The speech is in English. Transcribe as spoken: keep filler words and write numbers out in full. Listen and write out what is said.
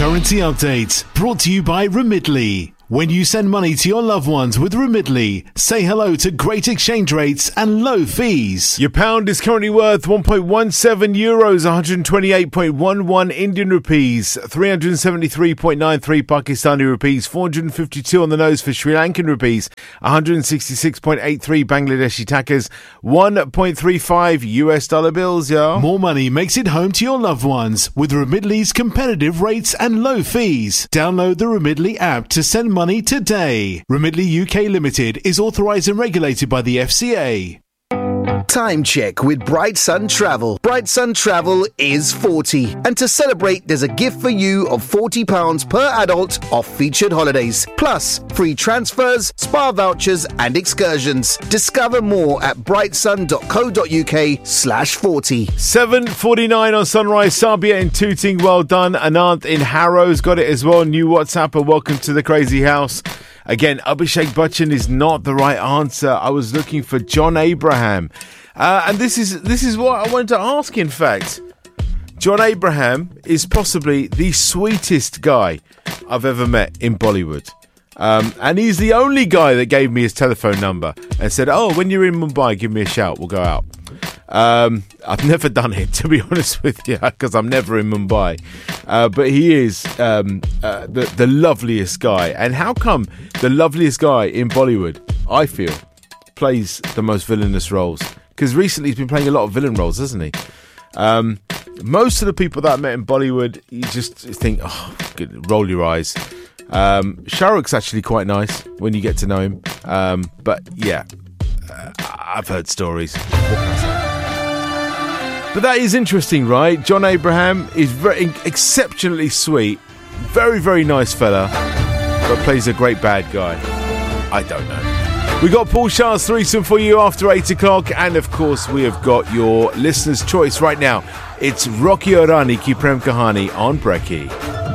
Currency update brought to you by Remitly. When you send money to your loved ones with Remitly, say hello to great exchange rates and low fees. Your pound is currently worth one point one seven euros, one hundred twenty-eight point one one Indian rupees, three hundred seventy-three point nine three Pakistani rupees, four hundred fifty-two on the nose for Sri Lankan rupees, one hundred sixty-six point eight three Bangladeshi takas, one point three five U S dollar bills, yo. More money makes it home to your loved ones with Remitly's competitive rates and low fees. Download the Remitly app to send money Money today. Remitly U K Limited is authorised and regulated by the F C A. Time check with Bright Sun Travel. Bright Sun Travel is forty. And to celebrate, there's a gift for you of forty pounds per adult off featured holidays. Plus, free transfers, spa vouchers and excursions. Discover more at brightsun.co.uk slash 40. seven forty-nine on Sunrise. Sabia in Tooting, well done. Anant in Harrow's got it as well. New WhatsApp, welcome to the crazy house. Again, Abhishek Bachchan is not the right answer. I was looking for John Abraham. Uh, and this is this is what I wanted to ask, in fact. John Abraham is possibly the sweetest guy I've ever met in Bollywood. Um, and he's the only guy that gave me his telephone number and said, oh, when you're in Mumbai, give me a shout. We'll go out. Um, I've never done it, to be honest with you, because I'm never in Mumbai. Uh, but he is um, uh, the, the loveliest guy. And how come the loveliest guy in Bollywood, I feel, plays the most villainous roles? Because recently he's been playing a lot of villain roles, hasn't he? Um, most of the people that I met in Bollywood, you just think, oh, good, roll your eyes. Um, Shah Rukh's actually quite nice when you get to know him. Um, but yeah, uh, I've heard stories. But that is interesting, right? John Abraham is very exceptionally sweet, very, very nice fella, but plays a great bad guy. I don't know. We got Paul Shah's threesome for you after eight o'clock, and of course we have got your listener's choice right now. It's Rocky Aur Rani Ki Prem Kahani on Brekkie.